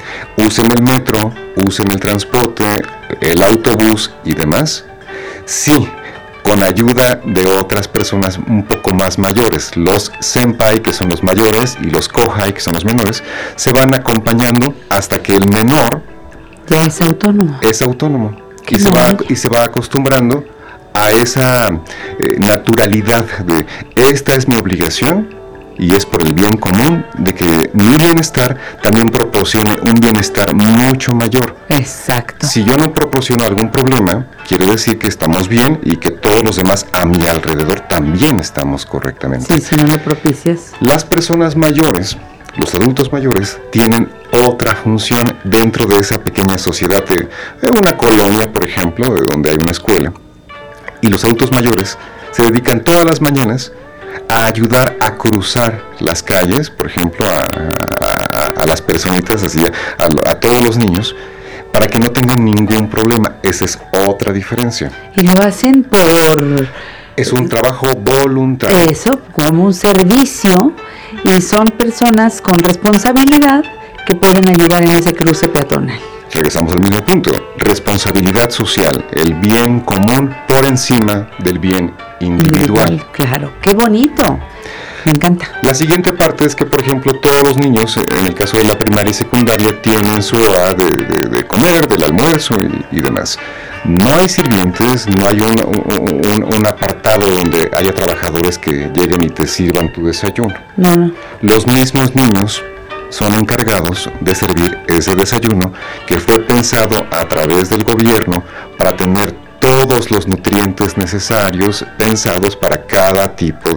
usen el metro, usen el transporte, el autobús y demás, sí, con ayuda de otras personas un poco más mayores. Los senpai, que son los mayores, y los kohai, que son los menores, se van acompañando hasta que el menor ya es autónomo. Es autónomo y se va acostumbrando a esa naturalidad de esta es mi obligación y es por el bien común de que mi bienestar también proporcione un bienestar mucho mayor. Exacto. Si yo no proporciono algún problema, quiere decir que estamos bien y que todos los demás a mi alrededor también estamos correctamente. Sí, si no lo propicias. Las personas mayores, los adultos mayores, tienen otra función dentro de esa pequeña sociedad de una colonia, por ejemplo, donde hay una escuela. Y los adultos mayores se dedican todas las mañanas a ayudar a cruzar las calles, por ejemplo, a las personitas, así, a todos los niños, para que no tengan ningún problema. Esa es otra diferencia. Y lo hacen por... Es un trabajo voluntario. Eso, como un servicio, y son personas con responsabilidad que pueden ayudar en ese cruce peatonal. Regresamos al mismo punto, responsabilidad social, el bien común por encima del bien individual. Claro, qué bonito, me encanta. La siguiente parte es que, por ejemplo, todos los niños, en el caso de la primaria y secundaria, tienen su hora de comer, del almuerzo y demás. No hay sirvientes, no hay un apartado donde haya trabajadores que lleguen y te sirvan tu desayuno. No. Los mismos niños son encargados de servir ese desayuno que fue pensado a través del gobierno para tener todos los nutrientes necesarios pensados para cada tipo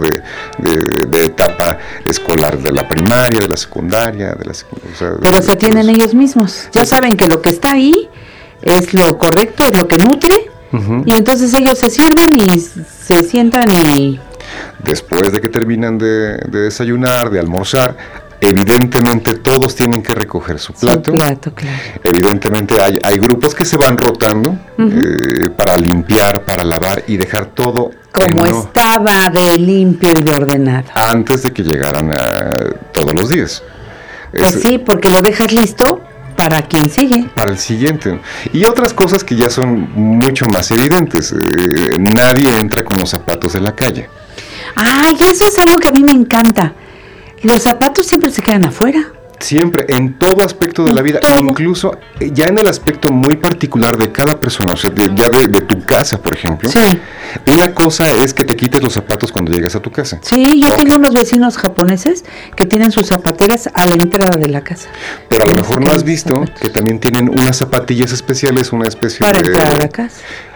de etapa escolar, de la primaria, de la secundaria, pero se tienen ellos mismos, ya saben que lo que está ahí es lo correcto, es lo que nutre, y entonces ellos se sirven y se sientan y... Después de que terminan de desayunar, de almorzar, evidentemente todos tienen que recoger su plato. Claro. Evidentemente hay grupos que se van rotando para limpiar, para lavar y dejar todo como estaba de limpio y de ordenado antes de que llegaran todos los días. Pues sí, porque lo dejas listo para quien sigue. Para el siguiente. Y otras cosas que ya son mucho más evidentes. Nadie entra con los zapatos de la calle. Ay, eso es algo que a mí me encanta. Los zapatos siempre se quedan afuera. Siempre, en todo aspecto de la vida, incluso ya en el aspecto muy particular de cada persona, o sea, de tu casa, por ejemplo. Sí. Una cosa es que te quites los zapatos cuando llegas a tu casa. Sí, yo tengo unos vecinos japoneses que tienen sus zapateras a la entrada de la casa. Pero a lo mejor no has visto que también tienen unas zapatillas especiales, una especie para entrar a la casa.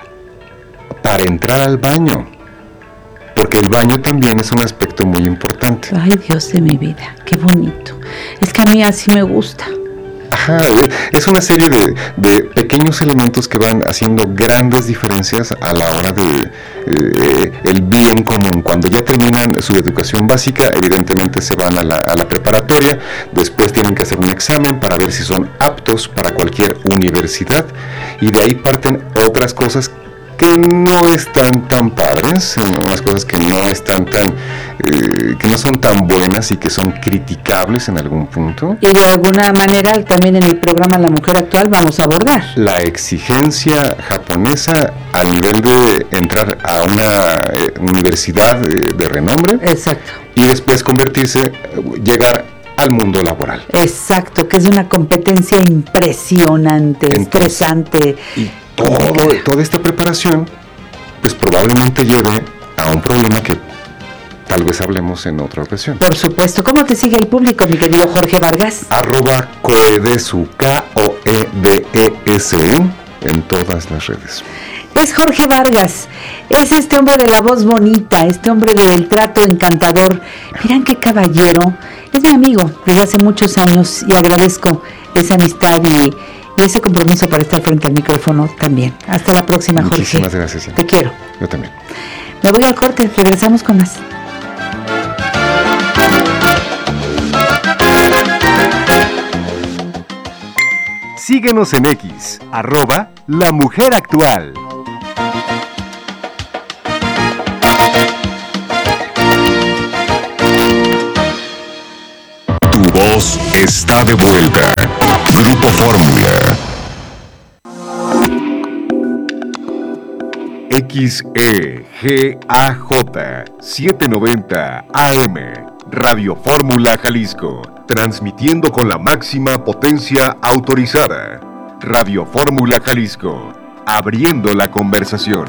Para entrar al baño. Porque el baño también es un aspecto muy importante. Ay, Dios de mi vida, qué bonito. Es que a mí así me gusta. Ajá, es una serie de pequeños elementos que van haciendo grandes diferencias a la hora de el bien común. Cuando ya terminan su educación básica, evidentemente se van a la preparatoria, después tienen que hacer un examen para ver si son aptos para cualquier universidad, y de ahí parten otras cosas que no están tan padres, unas cosas que no están que no son tan buenas y que son criticables en algún punto. Y de alguna manera también en el programa La Mujer Actual vamos a abordar la exigencia japonesa a nivel de entrar a una universidad de renombre. Exacto. Y después llegar al mundo laboral. Exacto, que es una competencia impresionante, estresante. Y toda esta preparación pues probablemente lleve a un problema que tal vez hablemos en otra ocasión. Por supuesto. ¿Cómo te sigue el público, mi querido Jorge Vargas? @Koedesu, Koedesu, en todas las redes. Es Jorge Vargas, es este hombre de la voz bonita, este hombre del trato encantador. Miren qué caballero, es mi amigo desde hace muchos años y agradezco esa amistad y ese compromiso para estar frente al micrófono también. Hasta la próxima, Jorge. Muchísimas gracias. Te quiero. Yo también. Me voy al corte, regresamos con más. Síguenos en X, @La Mujer Actual. Tu voz está de vuelta. Grupo Fórmula. XEGAJ 790 AM, Radio Fórmula Jalisco, transmitiendo con la máxima potencia autorizada. Radio Fórmula Jalisco, abriendo la conversación.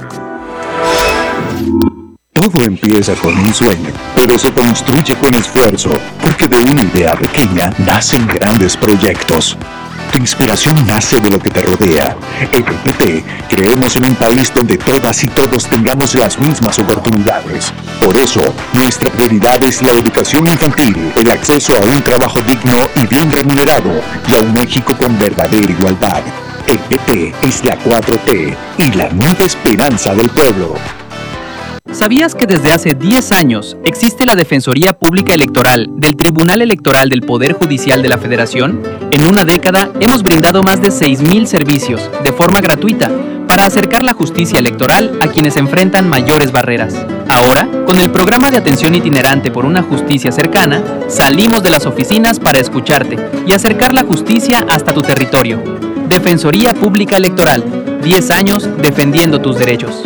Todo empieza con un sueño, pero se construye con esfuerzo, porque de una idea pequeña nacen grandes proyectos. Tu inspiración nace de lo que te rodea. En el PP creemos en un país donde todas y todos tengamos las mismas oportunidades. Por eso, nuestra prioridad es la educación infantil, el acceso a un trabajo digno y bien remunerado, y a un México con verdadera igualdad. El PP es la 4T y la nueva esperanza del pueblo. ¿Sabías que desde hace 10 años existe la Defensoría Pública Electoral del Tribunal Electoral del Poder Judicial de la Federación? En una década hemos brindado más de 6,000 servicios de forma gratuita para acercar la justicia electoral a quienes enfrentan mayores barreras. Ahora, con el programa de atención itinerante por una justicia cercana, salimos de las oficinas para escucharte y acercar la justicia hasta tu territorio. Defensoría Pública Electoral, 10 años defendiendo tus derechos.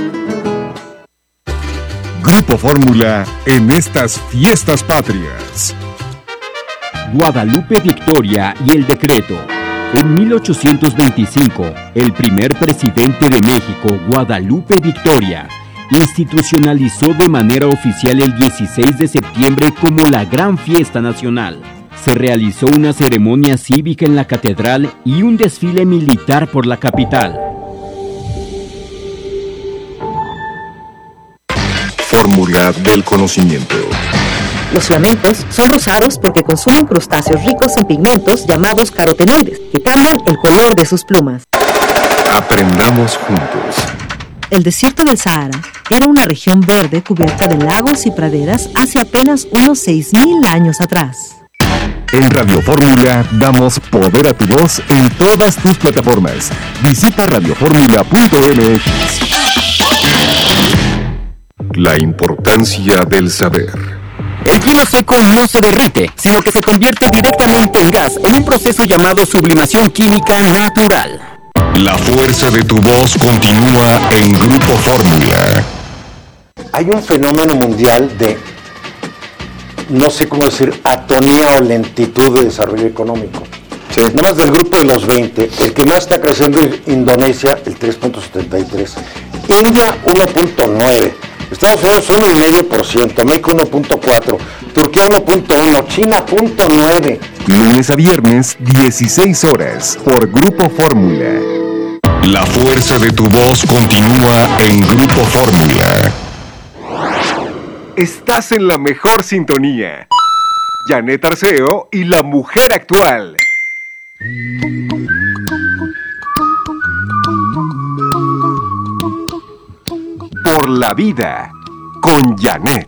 Grupo Fórmula en estas fiestas patrias. Guadalupe Victoria y el decreto. En 1825, el primer presidente de México, Guadalupe Victoria, institucionalizó de manera oficial el 16 de septiembre como la gran fiesta nacional. Se realizó una ceremonia cívica en la catedral y un desfile militar por la capital. Fórmula del conocimiento. Los flamencos son rosados porque consumen crustáceos ricos en pigmentos llamados carotenoides, que cambian el color de sus plumas. Aprendamos juntos. El desierto del Sahara era una región verde cubierta de lagos y praderas hace apenas unos 6,000 años atrás. En Radio Fórmula damos poder a tu voz en todas tus plataformas. Visita radioformula.mx. La importancia del saber. El hielo seco no se derrite, sino que se convierte directamente en gas en un proceso llamado sublimación química natural. La fuerza de tu voz continúa en Grupo Fórmula. Hay un fenómeno mundial de, no sé cómo decir, atonía o lentitud de desarrollo económico. Sí. Nada más del grupo de los 20, el que más está creciendo es Indonesia, el 3.73, India 1.9, Estados Unidos 1,5%, México 1.4%, Turquía 1.1%, China 0.9%. Lunes a viernes, 16 horas, por Grupo Fórmula. La fuerza de tu voz continúa en Grupo Fórmula. Estás en la mejor sintonía. Janet Arceo y la mujer actual. Por la vida, con Janet.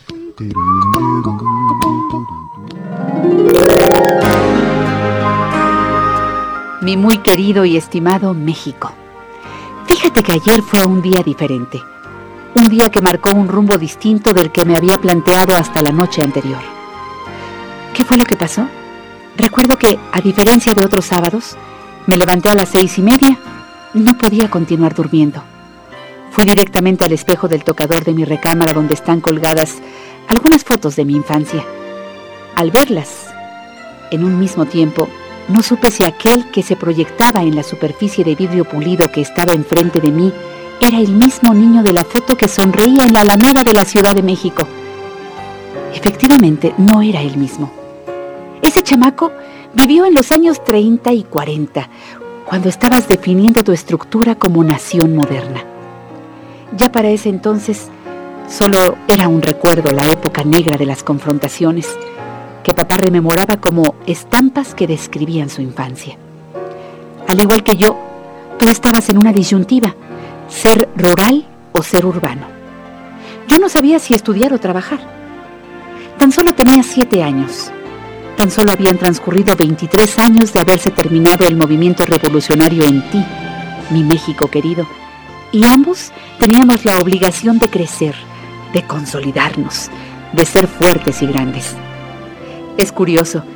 Mi muy querido y estimado México. Fíjate que ayer fue un día diferente. Un día que marcó un rumbo distinto del que me había planteado hasta la noche anterior. ¿Qué fue lo que pasó? Recuerdo que, a diferencia de otros sábados, me levanté a las 6:30. No podía continuar durmiendo. Fui directamente al espejo del tocador de mi recámara donde están colgadas algunas fotos de mi infancia. Al verlas, en un mismo tiempo, no supe si aquel que se proyectaba en la superficie de vidrio pulido que estaba enfrente de mí era el mismo niño de la foto que sonreía en la Alameda de la Ciudad de México. Efectivamente, no era el mismo. Ese chamaco vivió en los años 30 y 40, cuando estabas definiendo tu estructura como nación moderna. Ya para ese entonces, solo era un recuerdo la época negra de las confrontaciones, que papá rememoraba como estampas que describían su infancia. Al igual que yo, tú estabas en una disyuntiva, ser rural o ser urbano. Yo no sabía si estudiar o trabajar. Tan solo tenía 7 años. Tan solo habían transcurrido 23 años de haberse terminado el movimiento revolucionario en ti, mi México querido, y ambos teníamos la obligación de crecer, de consolidarnos, de ser fuertes y grandes. Es curioso,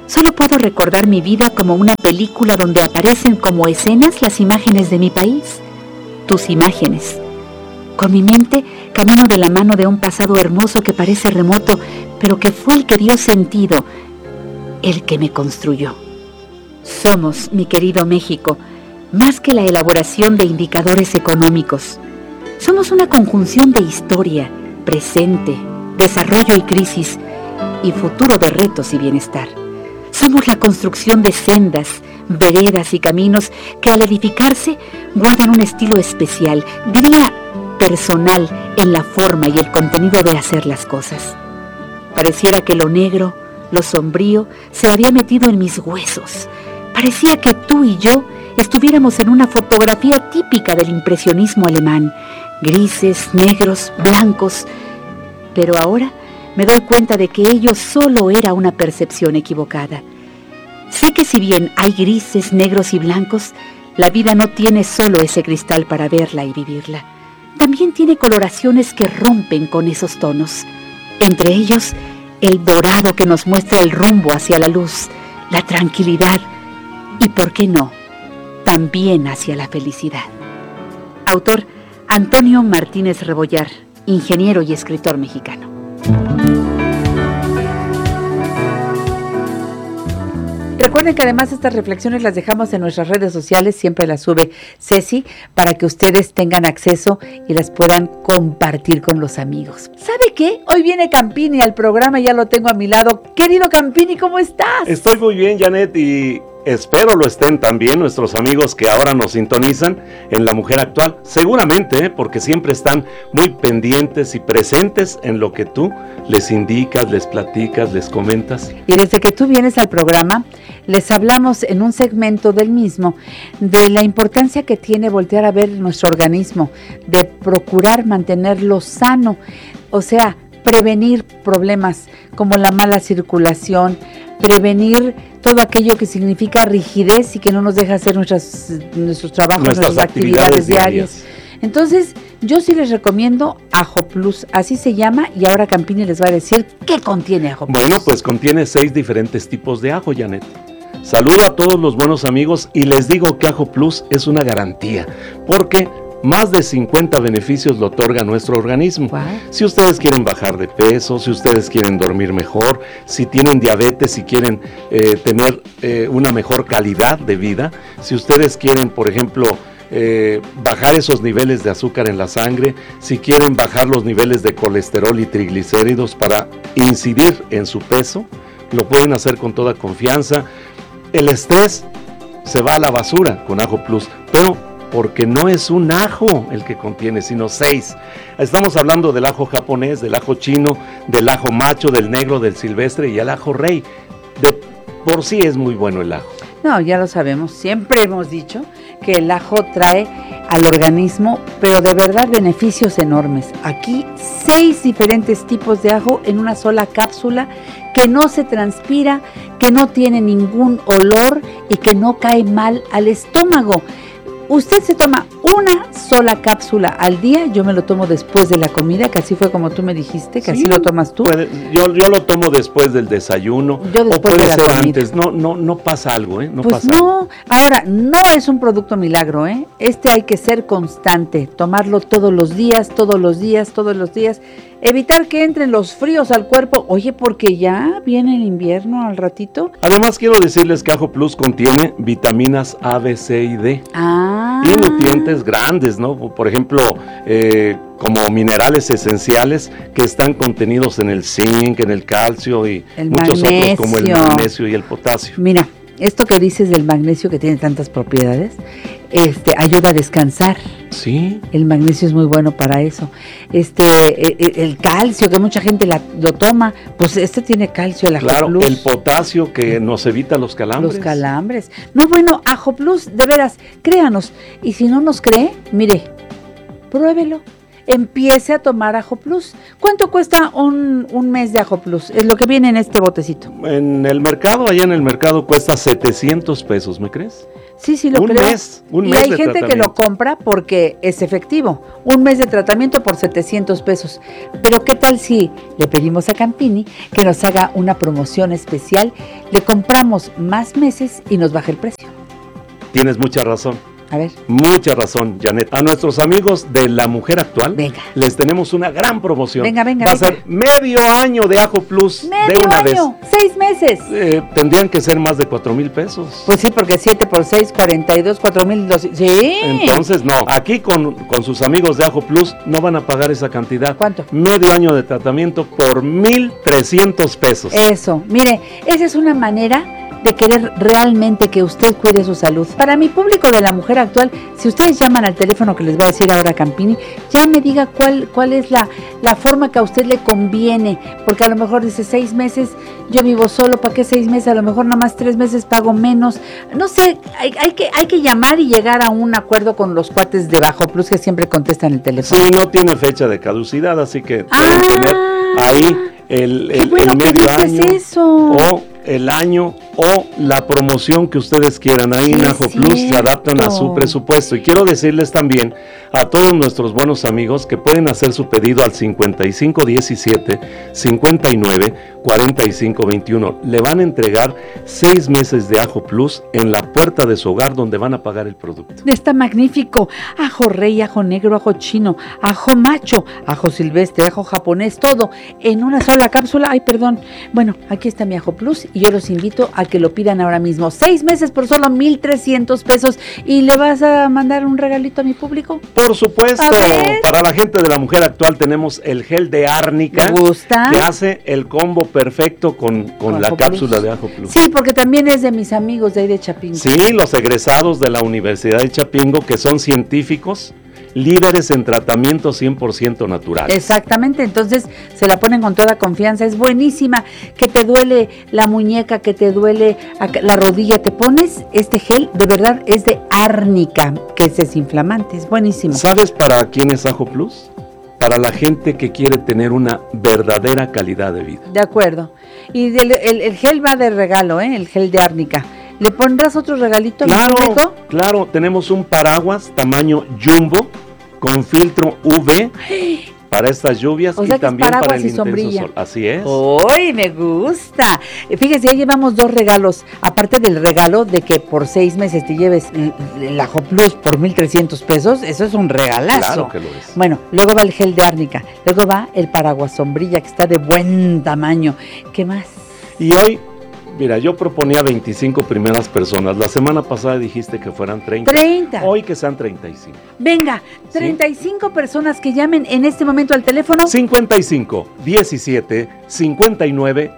Solo puedo recordar mi vida como una película donde aparecen como escenas las imágenes de mi país, tus imágenes. Con mi mente camino de la mano de un pasado hermoso que parece remoto, pero que fue el que dio sentido, el que me construyó. Somos, mi querido México, más que la elaboración de indicadores económicos. Somos una conjunción de historia, presente, desarrollo y crisis, y futuro de retos y bienestar. Somos la construcción de sendas, veredas y caminos que al edificarse guardan un estilo especial, diría personal, en la forma y el contenido de hacer las cosas. Pareciera que lo negro, lo sombrío, se había metido en mis huesos. Parecía que tú y yo estuviéramos en una fotografía típica del impresionismo alemán, grises, negros, blancos. Pero ahora me doy cuenta de que ello solo era una percepción equivocada. Sé que si bien hay grises, negros y blancos, la vida no tiene solo ese cristal para verla y vivirla. También tiene coloraciones que rompen con esos tonos. Entre ellos, el dorado que nos muestra el rumbo hacia la luz, la tranquilidad y, ¿por qué no?, también hacia la felicidad. Autor Antonio Martínez Rebollar, ingeniero y escritor mexicano. Recuerden que además estas reflexiones las dejamos en nuestras redes sociales, siempre las sube Ceci, para que ustedes tengan acceso y las puedan compartir con los amigos. ¿Sabe qué? Hoy viene Campini al programa, ya lo tengo a mi lado. Querido Campini, ¿cómo estás? Estoy muy bien, Janet, y espero lo estén también nuestros amigos que ahora nos sintonizan en La Mujer Actual. Seguramente, porque siempre están muy pendientes y presentes en lo que tú les indicas, les platicas, les comentas. Y desde que tú vienes al programa, les hablamos en un segmento del mismo de la importancia que tiene voltear a ver nuestro organismo, de procurar mantenerlo sano, o sea, prevenir problemas como la mala circulación, prevenir todo aquello que significa rigidez y que no nos deja hacer nuestros trabajos, nuestras actividades diarias. Entonces, yo sí les recomiendo Ajo Plus, así se llama, y ahora Campini les va a decir qué contiene Ajo Plus. Bueno, pues contiene 6 diferentes tipos de ajo, Janet. Saludo a todos los buenos amigos y les digo que Ajo Plus es una garantía, porque más de 50 beneficios lo otorga nuestro organismo. Wow. Si ustedes quieren bajar de peso, si ustedes quieren dormir mejor, si tienen diabetes, si quieren tener una mejor calidad de vida, si ustedes quieren, por ejemplo, bajar esos niveles de azúcar en la sangre, si quieren bajar los niveles de colesterol y triglicéridos para incidir en su peso, lo pueden hacer con toda confianza. El estrés se va a la basura con Ajo Plus, pero porque no es un ajo el que contiene, sino 6. Estamos hablando del ajo japonés, del ajo chino, del ajo macho, del negro, del silvestre y el ajo rey. Por sí es muy bueno el ajo. No, ya lo sabemos, siempre hemos dicho que el ajo trae al organismo, pero de verdad beneficios enormes. Aquí 6 diferentes tipos de ajo en una sola cápsula que no se transpira, que no tiene ningún olor y que no cae mal al estómago. Usted se toma una sola cápsula al día, yo me lo tomo después de la comida, que así fue como tú me dijiste, que sí, así lo tomas tú. Yo lo tomo después del desayuno, o puede ser antes, no pasa algo, no pues pasa no, algo. Ahora, no es un producto milagro, este hay que ser constante, tomarlo todos los días, evitar que entren los fríos al cuerpo, oye, porque ya viene el invierno al ratito. Además quiero decirles que Ajo Plus contiene vitaminas A, B, C y D. Y nutrientes grandes, ¿no? Por ejemplo, como minerales esenciales que están contenidos en el zinc, en el calcio y muchos otros como el magnesio y el potasio. Mira, esto que dices del magnesio que tiene tantas propiedades, ayuda a descansar. Sí. El magnesio es muy bueno para eso. El calcio, que mucha gente lo toma, pues tiene calcio, el Ajo Plus. El potasio que nos evita los calambres. No, bueno, Ajo Plus, de veras, créanos. Y si no nos cree, mire, pruébelo. empiece a tomar Ajo Plus. ¿Cuánto cuesta un mes de Ajo Plus? Es lo que viene en este botecito. En el mercado, allá en el mercado cuesta 700 pesos, ¿me crees? Sí, lo creo. Un mes hay gente que lo compra porque es efectivo. Un mes de tratamiento por 700 pesos. Pero ¿qué tal si le pedimos a Campini que nos haga una promoción especial? Le compramos más meses y nos baja el precio. Tienes mucha razón. A ver. Mucha razón, Janet. A nuestros amigos de La Mujer Actual, les tenemos una gran promoción. Venga. Va a ser medio año de Ajo Plus de una vez. 6 meses. Tendrían que ser más de 4,000 pesos. Pues sí, porque 7 por 6, 42, 4,200. Sí. Entonces, no. Aquí con sus amigos de Ajo Plus no van a pagar esa cantidad. ¿Cuánto? Medio año de tratamiento por 1,300 pesos. Eso. Mire, esa es una manera de querer realmente que usted cuide su salud. Para mi público de La Mujer Actual, si ustedes llaman al teléfono que les va a decir ahora Campini, ya me diga cuál es la forma que a usted le conviene, porque a lo mejor dice 6 meses, yo vivo solo, ¿para qué 6 meses? A lo mejor nada más 3 meses pago menos. No sé, hay que llamar y llegar a un acuerdo con los cuates de Ajo Plus que siempre contestan el teléfono. Sí, no tiene fecha de caducidad, así que pueden tener ahí el medio año o el año o la promoción que ustedes quieran. Ahí en Ajo Plus se adaptan a su presupuesto. Y quiero decirles también a todos nuestros buenos amigos que pueden hacer su pedido al 5517 59 45 21. Le van a entregar 6 meses de Ajo Plus en la puerta de su hogar, donde van a pagar el producto. Está magnífico. Ajo rey, ajo negro, ajo chino, ajo macho, ajo silvestre, ajo japonés, todo en una sola cápsula. Ay, perdón. Bueno, aquí está mi Ajo Plus y yo los invito a que lo pidan ahora mismo. 6 meses por solo 1,300 pesos. ¿Y le vas a mandar un regalito a mi público? Por supuesto. Para la gente de La Mujer Actual tenemos el gel de árnica. ¿Me gusta? Que hace el combo perfecto con la cápsula de Ajo Plus. Sí, porque también es de mis amigos de ahí de Chapingo. Sí, los egresados de la Universidad de Chapingo, que son científicos, líderes en tratamiento 100% natural. Exactamente, entonces se la ponen con toda confianza, es buenísima. Que te duele la muñeca, que te duele la rodilla, te pones este gel, de verdad es de árnica, que es desinflamante, es buenísimo. ¿Sabes para quién es Ajo Plus? Para la gente que quiere tener una verdadera calidad de vida. De acuerdo. Y el gel va de regalo, el gel de árnica. ¿Le pondrás otro regalito a mi público? Claro, tenemos un paraguas tamaño jumbo con filtro UV para estas lluvias, y también para el intenso sol. Así es. ¡Uy, me gusta! Fíjese, ya llevamos 2 regalos. Aparte del regalo de que por 6 meses te lleves el Ajo Plus por 1,300 pesos, eso es un regalazo. Claro que lo es. Bueno, luego va el gel de árnica, luego va el paraguas sombrilla, que está de buen tamaño. ¿Qué más? Y hoy, mira, yo proponía 25 primeras personas. La semana pasada dijiste que fueran 30. 30. Hoy que sean 35. Venga, 35 personas que llamen en este momento al teléfono. 55 17 59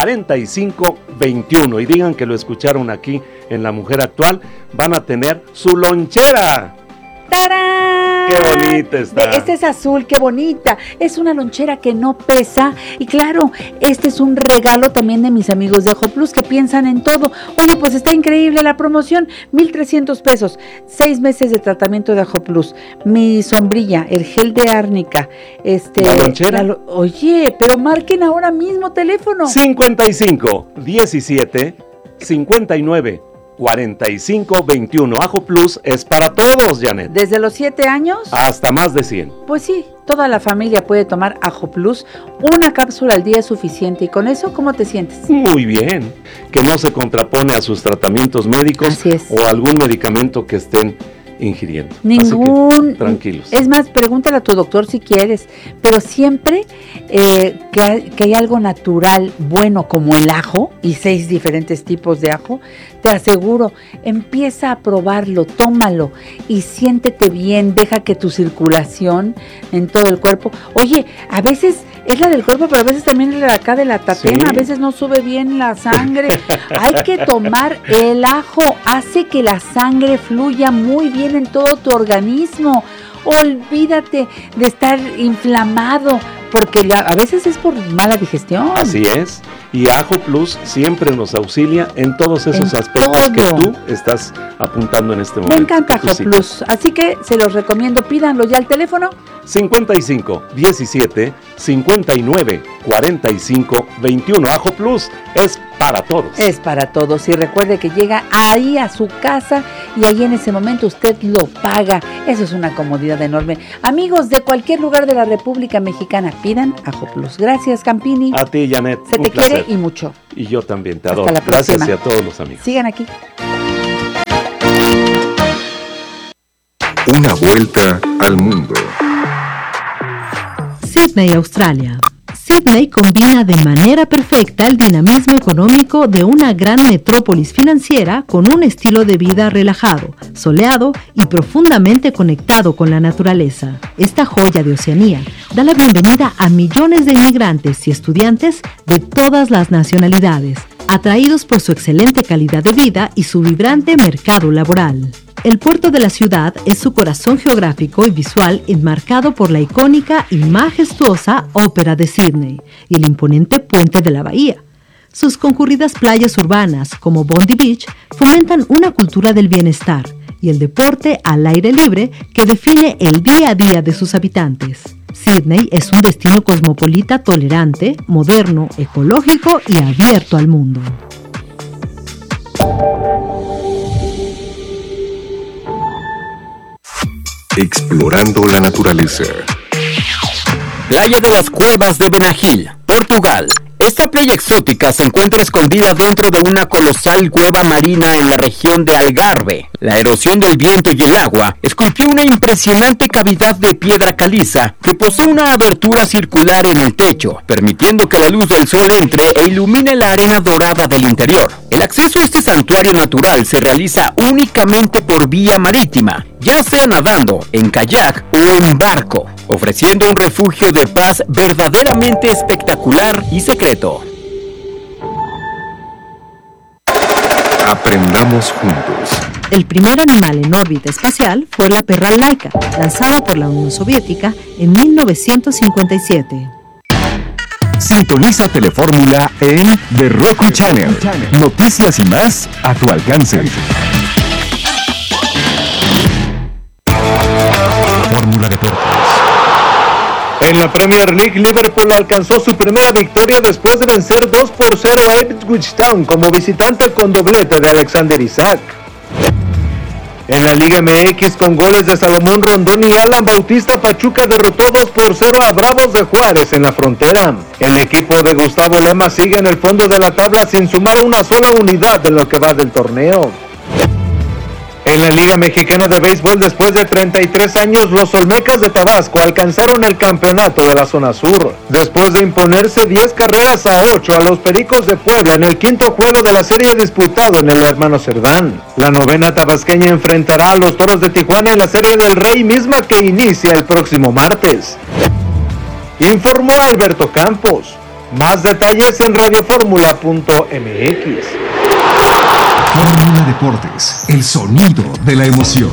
45 21 y digan que lo escucharon aquí en La Mujer Actual. Van a tener su lonchera. ¡Tarán! ¡Qué bonita está! Esta es azul, qué bonita. Es una lonchera que no pesa. Y claro, este es un regalo también de mis amigos de Ajo Plus que piensan en todo. Oye, pues está increíble la promoción. 1,300 pesos. 6 meses de tratamiento de Ajo Plus. Mi sombrilla, el gel de árnica. ¿La lonchera? Oye, pero marquen ahora mismo teléfono. 55 17 59 45 21. Ajo Plus es para todos, Janet. ¿Desde los 7 años? Hasta más de 100. Pues sí, toda la familia puede tomar Ajo Plus. Una cápsula al día es suficiente. ¿Y con eso cómo te sientes? Muy bien. Que no se contrapone a sus tratamiamientos médicos. Así es. O algún medicamento que estén ingiriendo. Ningún. Así que, tranquilos. Es más, pregúntale a tu doctor si quieres, pero siempre que hay algo natural, bueno, como el ajo, y 6 diferentes tipos de ajo, te aseguro, empieza a probarlo, tómalo y siéntete bien, deja que tu circulación en todo el cuerpo, oye, a veces es la del cuerpo, pero a veces también es la de acá de la tatema, sí. A veces no sube bien la sangre, hay que tomar el ajo, hace que la sangre fluya muy bien en todo tu organismo. Olvídate de estar inflamado, porque a veces es por mala digestión. Así es, y Ajo Plus siempre nos auxilia en todos esos aspectos que tú estás apuntando en este momento. Me encanta Ajo Plus, así que se los recomiendo, pídanlo ya al teléfono 55 17 59 45 21. Ajo Plus es para todos. Es para todos. Y recuerde que llega ahí a su casa y ahí en ese momento usted lo paga. Eso es una comodidad enorme. Amigos de cualquier lugar de la República Mexicana, pidan Ajo Plus. Gracias, Campini. A ti, Janet. Se te quiere y mucho. Y yo también te adoro. Hasta la próxima. Gracias y a todos los amigos. Sigan aquí. Una vuelta al mundo. Sydney, Australia. Sydney combina de manera perfecta el dinamismo económico de una gran metrópolis financiera con un estilo de vida relajado, soleado y profundamente conectado con la naturaleza. Esta joya de Oceanía da la bienvenida a millones de inmigrantes y estudiantes de todas las nacionalidades, atraídos por su excelente calidad de vida y su vibrante mercado laboral. El puerto de la ciudad es su corazón geográfico y visual enmarcado por la icónica y majestuosa Ópera de Sydney y el imponente puente de la bahía. Sus concurridas playas urbanas como Bondi Beach fomentan una cultura del bienestar y el deporte al aire libre que define el día a día de sus habitantes. Sydney es un destino cosmopolita tolerante, moderno, ecológico y abierto al mundo. Explorando la naturaleza. Playa de las Cuevas de Benagil, Portugal. Esta playa exótica se encuentra escondida dentro de una colosal cueva marina en la región de Algarve. La erosión del viento y el agua esculpió una impresionante cavidad de piedra caliza que posee una abertura circular en el techo, permitiendo que la luz del sol entre e ilumine la arena dorada del interior. El acceso a este santuario natural se realiza únicamente por vía marítima, ya sea nadando, en kayak o en barco, ofreciendo un refugio de paz verdaderamente espectacular y secreto. Aprendamos juntos. El primer animal en órbita espacial fue la perra Laika, lanzada por la Unión Soviética en 1957. Sintoniza Telefórmula en The Roku Channel. Noticias y más a tu alcance. Fórmula Deportes. En la Premier League, Liverpool alcanzó su primera victoria después de vencer 2-0 a Ipswich Town como visitante con doblete de Alexander Isak. En la Liga MX, con goles de Salomón Rondón y Alan Bautista, Pachuca derrotó 2-0 a Bravos de Juárez en la Frontera. El equipo de Gustavo Lema sigue en el fondo de la tabla sin sumar una sola unidad en lo que va del torneo. En la Liga Mexicana de Béisbol, después de 33 años, los Olmecas de Tabasco alcanzaron el campeonato de la zona sur, después de imponerse 10 carreras a 8 a los Pericos de Puebla en el quinto juego de la serie disputado en el Hermano Cerdán. La novena tabasqueña enfrentará a los Toros de Tijuana en la Serie del Rey, misma que inicia el próximo martes. Informó Alberto Campos. Más detalles en radioformula.mx. Fórmula Deportes, el sonido de la emoción.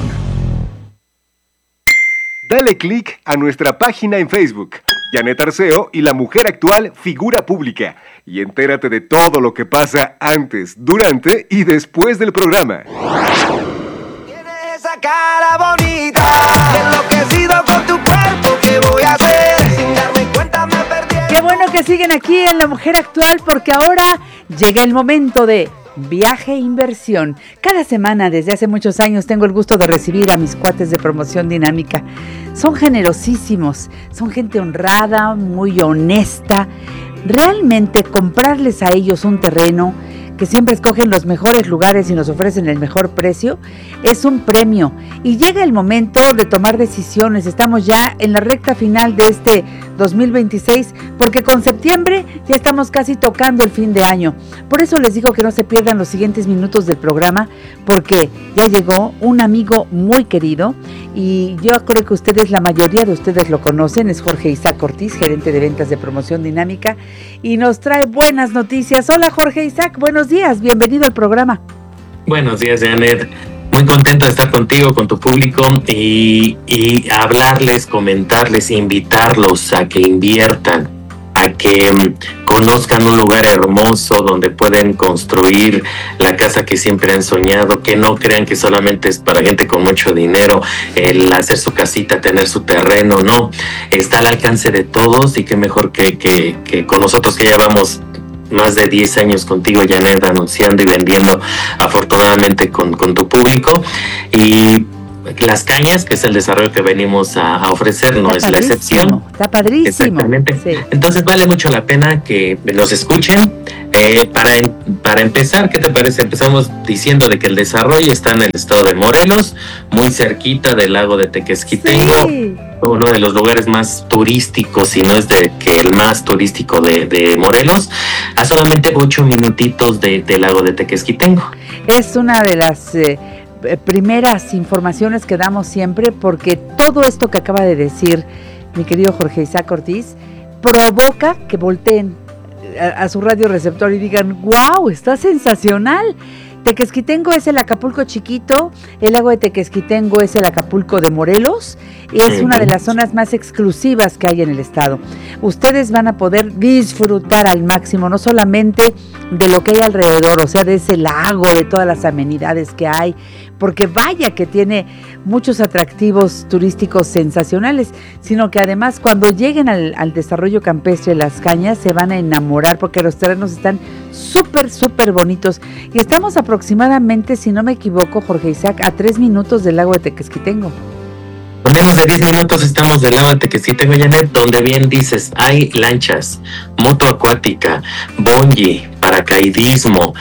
Dale click a nuestra página en Facebook, Janet Arceo y la mujer actual figura pública, y entérate de todo lo que pasa antes, durante y después del programa. Tienes esa cara bonita, enloquecido con tu cuerpo, ¿qué voy a hacer? Sin darme cuenta me perdí. Qué bueno que siguen aquí en La Mujer Actual, porque ahora llega el momento de Viaje e Inversión. Cada semana desde hace muchos años tengo el gusto de recibir a mis cuates de Promoción Dinámica. Son generosísimos, son gente honrada, muy honesta. Realmente comprarles a ellos un terreno, que siempre escogen los mejores lugares y nos ofrecen el mejor precio, es un premio. Y llega el momento de tomar decisiones. Estamos ya en la recta final de este 2026, porque con septiembre ya estamos casi tocando el fin de año. Por eso les digo que no se pierdan los siguientes minutos del programa, porque ya llegó un amigo muy querido, y yo creo que ustedes, la mayoría de ustedes lo conocen. Es Jorge Isaac Ortiz, gerente de ventas de Promoción Dinámica, y nos trae buenas noticias. Hola Jorge Isaac, buenos días, bienvenido al programa. Buenos días, Janet. Muy contento de estar contigo, con tu público, y hablarles, comentarles, invitarlos a que inviertan, a que conozcan un lugar hermoso donde pueden construir la casa que siempre han soñado, que no crean que solamente es para gente con mucho dinero el hacer su casita, tener su terreno, no, está al alcance de todos, y qué mejor que con nosotros, que ya vamos más de 10 años contigo, Janet, anunciando y vendiendo afortunadamente con tu público. Y Las Cañas, que es el desarrollo que venimos a ofrecer, no es la excepción. Está padrísimo. Exactamente. Sí. Entonces vale mucho la pena que nos escuchen. Para empezar, ¿qué te parece? Empezamos diciendo de que el desarrollo está en el estado de Morelos, muy cerquita del lago de Tequesquitengo, sí, uno de los lugares más turísticos, si no es de que el más turístico de Morelos, a solamente 8 minutitos del lago de Tequesquitengo. Es una de las primeras informaciones que damos siempre, porque todo esto que acaba de decir mi querido Jorge Isaac Ortiz provoca que volteen a su radio receptor y digan: ¡wow! Está sensacional. Tequesquitengo es el Acapulco chiquito, el lago de Tequesquitengo es el Acapulco de Morelos, y es una de las zonas más exclusivas que hay en el estado. Ustedes van a poder disfrutar al máximo, no solamente de lo que hay alrededor, o sea, de ese lago, de todas las amenidades que hay, porque vaya que tiene muchos atractivos turísticos sensacionales, sino que además cuando lleguen al desarrollo campestre de Las Cañas se van a enamorar, porque los terrenos están súper bonitos, y estamos aproximadamente, si no me equivoco, Jorge Isaac, a 3 minutos del lago de Tequesquitengo. A menos de 10 minutos estamos del lago de Tequesquitengo, Janet, donde bien dices, hay lanchas, moto acuática, bungee, paracaidismo,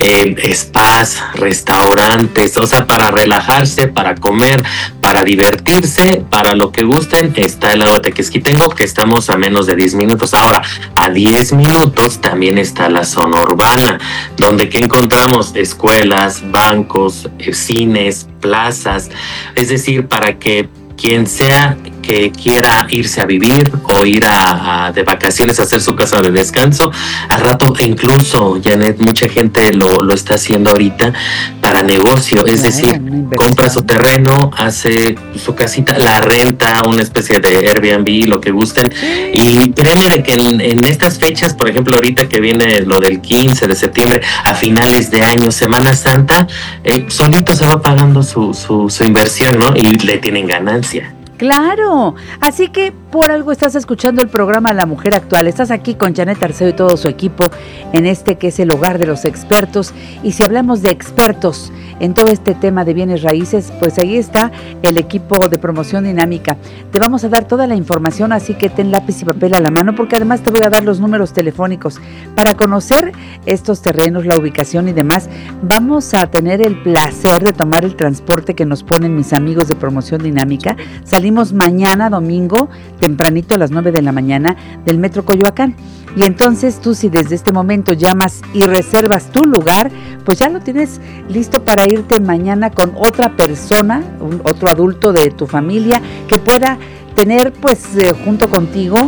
spas, restaurantes, o sea, para relajarse, para comer, para divertirse, para lo que gusten, está el lago de Tequesquitengo, que estamos a menos de 10 minutos. Ahora, a 10 minutos también está la zona urbana, donde que encontramos escuelas, bancos, cines, plazas, es decir, para que quien sea que quiera irse a vivir o ir de vacaciones a hacer su casa de descanso, al rato, incluso, Janet, mucha gente lo está haciendo ahorita para negocio, es decir, compra su terreno, hace su casita, la renta, una especie de Airbnb, lo que gusten, y créeme de que en estas fechas, por ejemplo, ahorita que viene lo del 15 de septiembre, a finales de año, Semana Santa, solito se va pagando su inversión, ¿no? Y le tienen ganancia. Claro, así que por algo estás escuchando el programa La Mujer Actual. Estás aquí con Janet Arceo y todo su equipo en este que es el hogar de los expertos. Y si hablamos de expertos en todo este tema de bienes raíces, pues ahí está el equipo de Promoción Dinámica. Te vamos a dar toda la información, así que ten lápiz y papel a la mano, porque además te voy a dar los números telefónicos para conocer estos terrenos, la ubicación y demás. Vamos a tener el placer de tomar el transporte que nos ponen mis amigos de Promoción Dinámica. Salimos mañana domingo tempranito a las 9 de la mañana del Metro Coyoacán, y entonces tú, si desde este momento llamas y reservas tu lugar, pues ya lo tienes listo para irte mañana con otra persona, otro adulto de tu familia que pueda tener pues junto contigo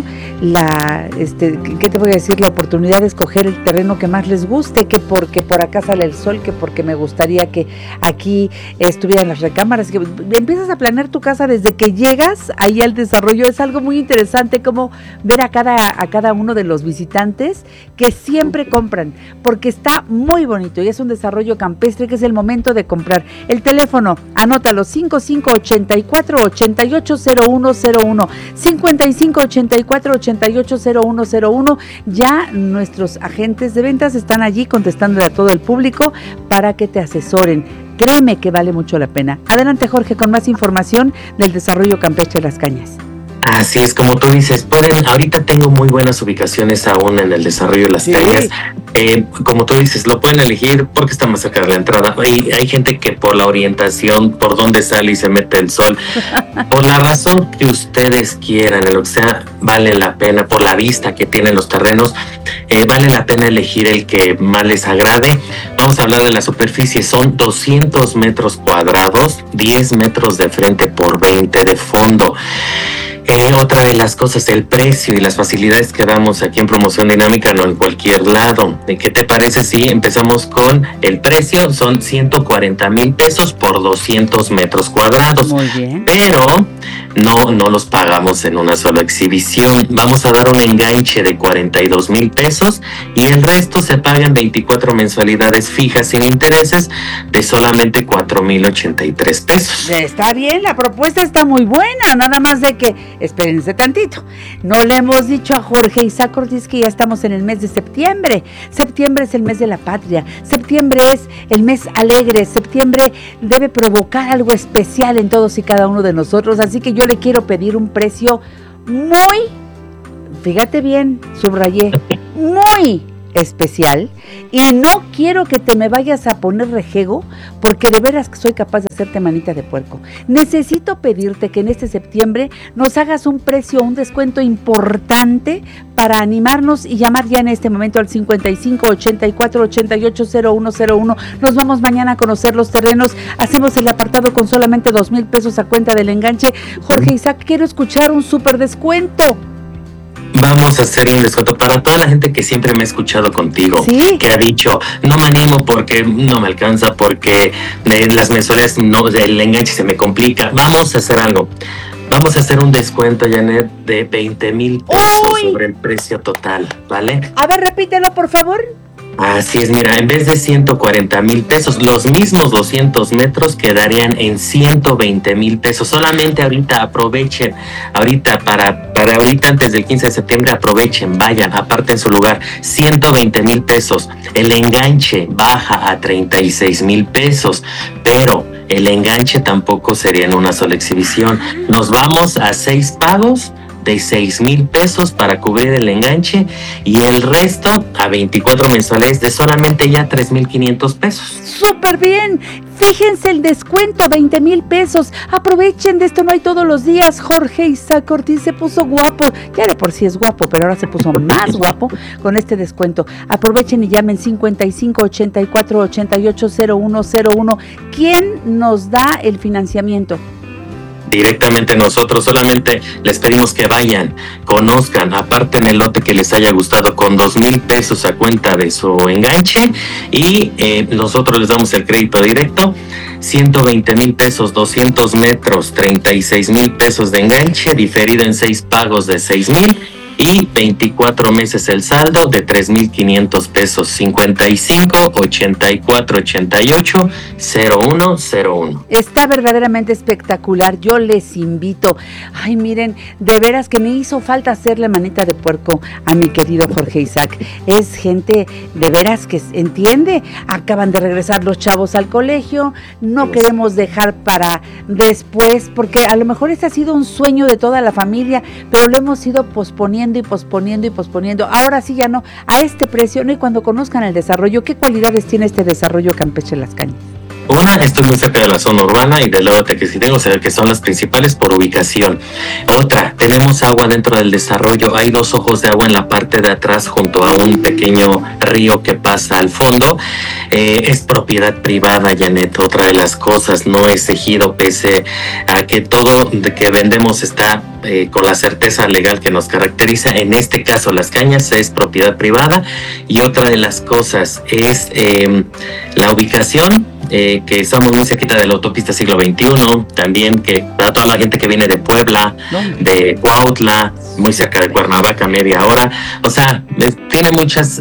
¿qué te voy a decir? La oportunidad de escoger el terreno que más les guste, que porque por acá sale el sol, que porque me gustaría que aquí estuvieran las recámaras, que empiezas a planear tu casa desde que llegas ahí al desarrollo. Es algo muy interesante como ver a cada uno de los visitantes que siempre compran, porque está muy bonito y es un desarrollo campestre que es el momento de comprar. El teléfono, anótalo, 5584-880101, 5584-880101. Ya nuestros agentes de ventas están allí contestándole a todo el público para que te asesoren. Créeme que vale mucho la pena. Adelante, Jorge, con más información del desarrollo campestre de Las Cañas. Así es, como tú dices, ahorita tengo muy buenas ubicaciones aún en el desarrollo de Las Cañas. Como tú dices, lo pueden elegir porque está más cerca de la entrada. Hay gente que por la orientación, por dónde sale y se mete el sol, por la razón que ustedes quieran, lo que sea, vale la pena, por la vista que tienen los terrenos, vale la pena elegir el que más les agrade. Vamos a hablar de la superficie, son 200 metros cuadrados, 10 metros de frente por 20 de fondo. Otra de las cosas, el precio y las facilidades que damos aquí en Promoción Dinámica, no en cualquier lado. ¿Qué te parece si empezamos con el precio? Son 140,000 pesos por 200 metros cuadrados. Muy bien. Pero no los pagamos en una sola exhibición. Vamos a dar un enganche de 42,000 pesos y el resto se pagan 24 mensualidades fijas sin intereses de solamente 4,083 pesos. Está bien, la propuesta está muy buena, nada más de que, espérense tantito, no le hemos dicho a Jorge Isaac Ortiz que ya estamos en el mes de septiembre. Septiembre es el mes de la patria, septiembre es el mes alegre, septiembre debe provocar algo especial en todos y cada uno de nosotros, así que yo le quiero pedir un precio muy, fíjate bien, subrayé, muy especial, y no quiero que te me vayas a poner rejego, porque de veras que soy capaz de hacerte manita de puerco. Necesito pedirte que en este septiembre nos hagas un precio, un descuento importante para animarnos y llamar ya en este momento al 55 84 88 0101. Nos vamos mañana a conocer los terrenos, hacemos el apartado con solamente 2,000 pesos a cuenta del enganche. Jorge Isaac, quiero escuchar un súper descuento. Vamos a hacer un descuento para toda la gente que siempre me ha escuchado contigo, ¿sí? Que ha dicho, no me animo porque no me alcanza, porque las mensualidades, el enganche se me complica. Vamos a hacer algo. Vamos a hacer un descuento, Janet, de 20,000 pesos sobre el precio total, ¿vale? A ver, repítelo, por favor. Así es, mira, en vez de 140,000 pesos, los mismos 200 metros quedarían en 120,000 pesos. Solamente ahorita aprovechen, para ahorita antes del 15 de septiembre aprovechen, vayan, aparten su lugar, 120,000 pesos. El enganche baja a 36,000 pesos, pero el enganche tampoco sería en una sola exhibición. Nos vamos a 6 pagos de 6,000 pesos para cubrir el enganche y el resto a 24 mensuales de solamente ya 3,500 pesos. ¡Súper bien! Fíjense el descuento, 20,000 pesos. Aprovechen de esto, no hay todos los días. Jorge Isaac Ortiz se puso guapo. Ya de por sí es guapo, pero ahora se puso más guapo con este descuento. Aprovechen y llamen 55 84 88 0101. ¿Quién nos da el financiamiento? Directamente nosotros, solamente les pedimos que vayan, conozcan, aparten el lote que les haya gustado con 2,000 pesos a cuenta de su enganche y nosotros les damos el crédito directo, 120,000 pesos, 200 metros, 36,000 pesos de enganche, diferido en 6 pagos de 6,000 y 24 meses el saldo de 3,500 pesos, 55 84 88 0101. Está verdaderamente espectacular, yo les invito. Ay, miren, de veras que me hizo falta hacerle manita de puerco a mi querido Jorge Isaac. Es gente de veras que entiende. Acaban de regresar los chavos al colegio, no queremos dejar para después, porque a lo mejor este ha sido un sueño de toda la familia, pero lo hemos ido posponiendo y posponiendo. Ahora sí ya no, a este precio, no, y cuando conozcan el desarrollo, ¿qué cualidades tiene este desarrollo Campeche Las Cañas? Una, estoy muy cerca de la zona urbana y del lado de Tequesquitengo, o sea, que son las principales por ubicación. Otra, tenemos agua dentro del desarrollo. Hay 2 ojos de agua en la parte de atrás junto a un pequeño río que pasa al fondo. Es propiedad privada, Janet. Otra de las cosas, no es ejido, pese a que todo que vendemos está con la certeza legal que nos caracteriza. En este caso, Las Cañas es propiedad privada. Y otra de las cosas es la ubicación. Que estamos muy cerquita de la autopista siglo XXI, también que para toda la gente que viene de Puebla, de Cuautla, muy cerca de Cuernavaca, media hora, o sea, tiene muchas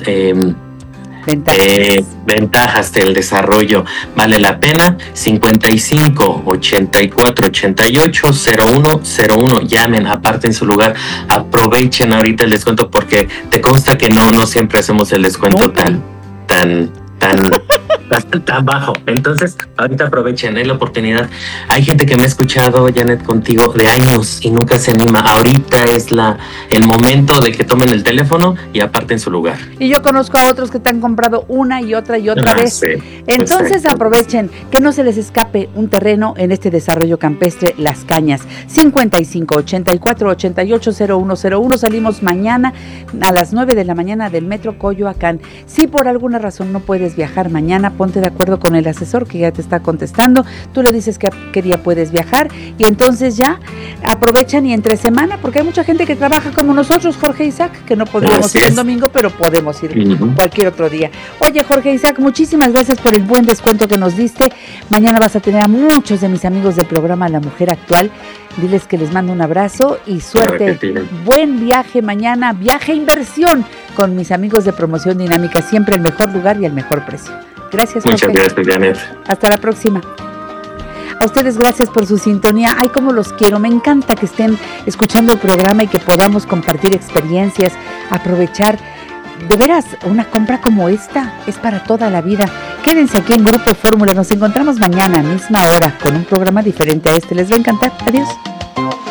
ventajas del desarrollo. Vale la pena. 55 84 88 0101. Llamen, aparten su lugar, aprovechen ahorita el descuento, porque te consta que no siempre hacemos el descuento tan bajo. Entonces, ahorita aprovechen, la oportunidad. Hay gente que me ha escuchado, Janet, contigo de años y nunca se anima. Ahorita es el momento de que tomen el teléfono y aparten su lugar. Y yo conozco a otros que te han comprado una y otra vez. Sí, entonces aprovechen, que no se les escape un terreno en este desarrollo campestre Las Cañas. 55 84 88 0101. Salimos mañana a las 9 de la mañana del Metro Coyoacán. Si por alguna razón no puedes viajar mañana, ponte de acuerdo con el asesor que ya te está contestando. Tú le dices que qué día puedes viajar y entonces ya aprovechan y entre semana, porque hay mucha gente que trabaja como nosotros, Jorge Isaac, que no podríamos ir un domingo, pero podemos ir cualquier otro día. Oye, Jorge Isaac, muchísimas gracias por el buen descuento que nos diste. Mañana vas a tener a muchos de mis amigos del programa La Mujer Actual. Diles que les mando un abrazo y suerte. Buen viaje mañana, viaje inversión con mis amigos de Promoción Dinámica, siempre el mejor lugar y el mejor precio. Gracias, Jorge. Muchas gracias, Janet. Hasta la próxima. A ustedes gracias por su sintonía. Ay, cómo los quiero. Me encanta que estén escuchando el programa y que podamos compartir experiencias, aprovechar. De veras, una compra como esta es para toda la vida. Quédense aquí en Grupo Fórmula. Nos encontramos mañana, misma hora, con un programa diferente a este. Les va a encantar. Adiós.